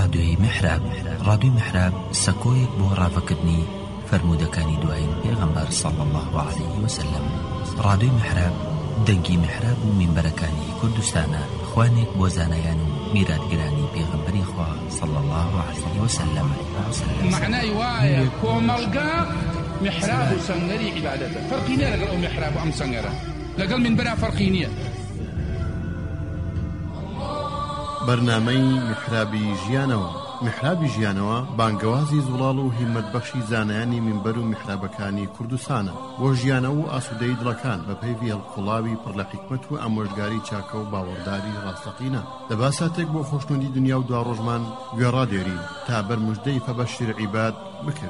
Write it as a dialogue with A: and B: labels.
A: ڕادیۆی میحراب. ڕادیۆی میحراب سەکۆیەک بۆ ڕاوەکردنی فەرموودەکانی دوایین پێغەمبەر صلی الله عليه وسلم. ڕادیۆی میحراب دەنگی میحراب و مینبەرەکانی کوردستانە، خوانێک بۆ زانایان و میراتگرانی پێغەمبەری خوا صلی الله عليه وسلم.
B: معنای وایە کۆمەڵگا میحراب و سەنگەری عیبادەتە، فەرقی نییە لەگەڵ ئەو میحراب و ئەم سەنگەرە، لەگەڵ مینبەرە فەرقی نییە.
C: بەرنامەی میحرابی ژیانەوە. میحرابی ژیانەوە بانگەوازی زوڵاڵ و هیمەتبەخشی زانایانی مینبەر و میحرابەکانی کوردستانە بۆ ژیانەوە و ئاسوودەی دڵەکان بە پەیوی هەڵقوڵاوی پڕ لە حیکمەت و ئامۆژگاری چاکە و باوەڕداری ڕاستەقینە. لە باساتێک بۆ خۆشنودی دنیا و دواڕۆژمان گوێڕادێرین تا بەرموژدەی فەبەشیر عیباد بکەن.